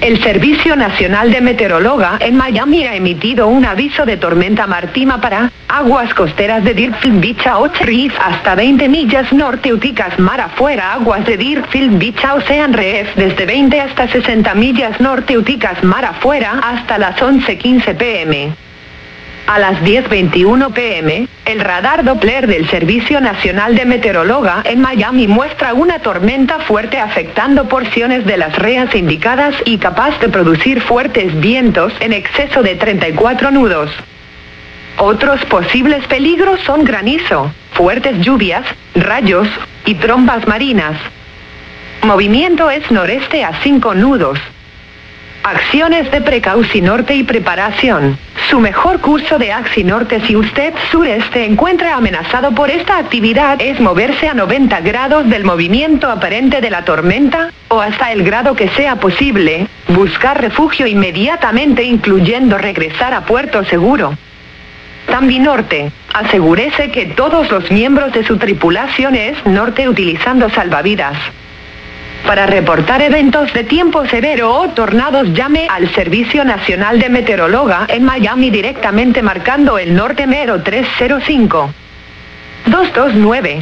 El Servicio Nacional de Meteorología en Miami ha emitido un aviso de tormenta marítima para aguas costeras de Deerfield Beach a 8 Reef hasta 20 millas norte Uticas mar afuera, aguas de Deerfield Beach a Ocean Reef desde 20 hasta 60 millas norte Uticas mar afuera hasta las 11:15 p.m. A las 10:21 p.m., el radar Doppler del Servicio Nacional de Meteorología en Miami muestra una tormenta fuerte afectando porciones de las reas indicadas y capaz de producir fuertes vientos en exceso de 34 nudos. Otros posibles peligros son granizo, fuertes lluvias, rayos y trombas marinas. Movimiento es noreste a 5 nudos. Acciones de precaución norte y preparación. Su mejor curso de axi norte si usted sureste encuentra amenazado por esta actividad es moverse a 90 grados del movimiento aparente de la tormenta, o hasta el grado que sea posible, buscar refugio inmediatamente incluyendo regresar a puerto seguro. También norte, asegúrese que todos los miembros de su tripulación es norte utilizando salvavidas. Para reportar eventos de tiempo severo o tornados llame al Servicio Nacional de Meteorología en Miami directamente marcando el norte mero 305 229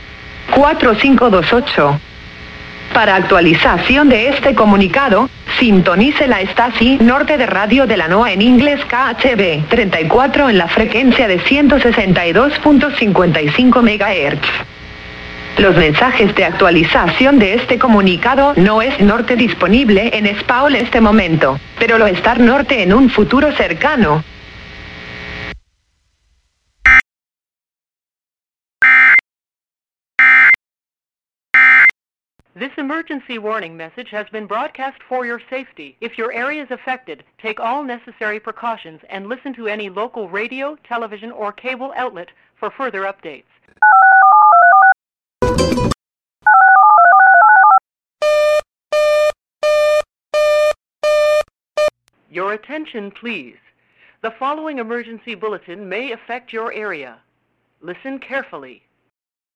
4528. Para actualización de este comunicado, sintonice la estación norte de radio de la NOAA en inglés KHB 34 en la frecuencia de 162.55 MHz. Los mensajes de actualización de este comunicado no es norte disponible en español en este momento, pero lo estar norte en un futuro cercano. This emergency warning message has been broadcast for your safety. If your area is affected, take all necessary precautions and listen to any local radio, television, or cable outlet for further updates. Your attention, please. The following emergency bulletin may affect your area. Listen carefully.